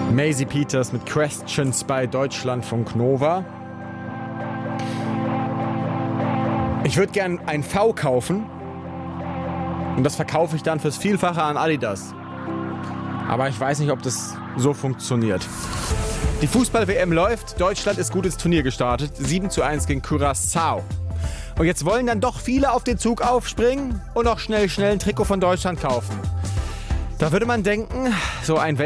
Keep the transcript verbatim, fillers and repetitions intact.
Maisie Peters mit Questions bei Deutschlandfunk Nova. Ich würde gern ein V kaufen und das verkaufe ich dann fürs Vielfache an Adidas. Aber ich weiß nicht, ob das so funktioniert. Die Fußball-W M läuft, Deutschland ist gut ins Turnier gestartet, sieben zu eins gegen Curaçao. Und jetzt wollen dann doch viele auf den Zug aufspringen und auch schnell, schnell ein Trikot von Deutschland kaufen. Da würde man denken, so ein